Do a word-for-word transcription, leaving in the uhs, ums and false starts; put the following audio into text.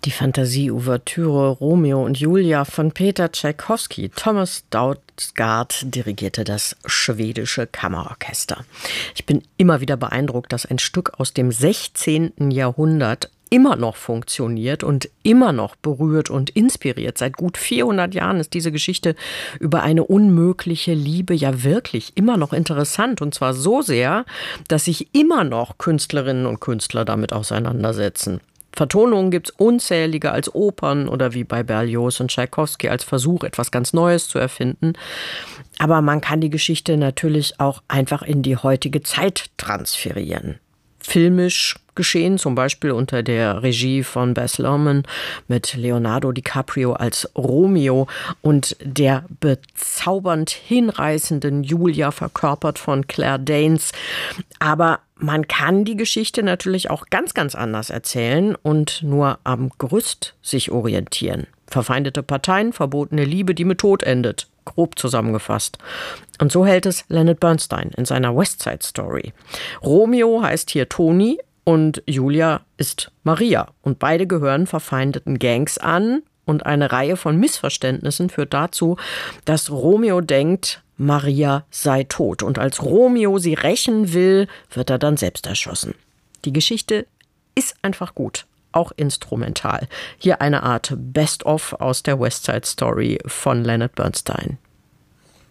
Die Fantasie-Ouvertüre Romeo und Julia von Peter Tschaikowski. Thomas Dausgaard dirigierte das schwedische Kammerorchester. Ich bin immer wieder beeindruckt, dass ein Stück aus dem sechzehnten Jahrhundert immer noch funktioniert und immer noch berührt und inspiriert. Seit gut vierhundert Jahren ist diese Geschichte über eine unmögliche Liebe ja wirklich immer noch interessant. Und zwar so sehr, dass sich immer noch Künstlerinnen und Künstler damit auseinandersetzen. Vertonungen gibt es unzählige als Opern oder wie bei Berlioz und Tschaikowski als Versuch, etwas ganz Neues zu erfinden. Aber man kann die Geschichte natürlich auch einfach in die heutige Zeit transferieren. Filmisch geschehen, zum Beispiel unter der Regie von Baz Luhrmann mit Leonardo DiCaprio als Romeo und der bezaubernd hinreißenden Julia, verkörpert von Claire Danes. Aber man kann die Geschichte natürlich auch ganz, ganz anders erzählen und nur am Gerüst sich orientieren. Verfeindete Parteien, verbotene Liebe, die mit Tod endet. Grob zusammengefasst. Und so hält es Leonard Bernstein in seiner West Side Story. Romeo heißt hier Tony und Julia ist Maria. Und beide gehören verfeindeten Gangs an. Und eine Reihe von Missverständnissen führt dazu, dass Romeo denkt, Maria sei tot. Und als Romeo sie rächen will, wird er dann selbst erschossen. Die Geschichte ist einfach gut. Auch instrumental. Hier eine Art Best-of aus der West Side Story von Leonard Bernstein.